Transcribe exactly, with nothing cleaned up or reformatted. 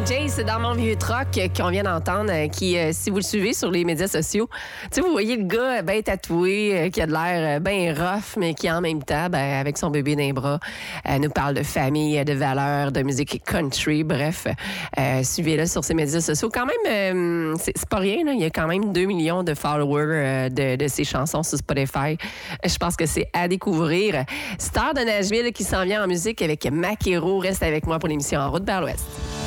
Jace dans mon vieux troc qu'on vient d'entendre, qui, euh, si vous le suivez sur les médias sociaux, tu sais, vous voyez le gars bien tatoué, euh, qui a de l'air bien rough, mais qui en même temps, ben, avec son bébé dans les bras, euh, nous parle de famille, de valeurs, de musique country. Bref, euh, suivez-le sur ses médias sociaux. Quand même, euh, c'est, c'est pas rien, là. Il y a quand même deux millions de followers euh, de, de ses chansons sur Spotify. Je pense que c'est à découvrir. Star de Nashville qui s'en vient en musique avec Maquero. Reste avec moi pour l'émission En route vers l'Ouest.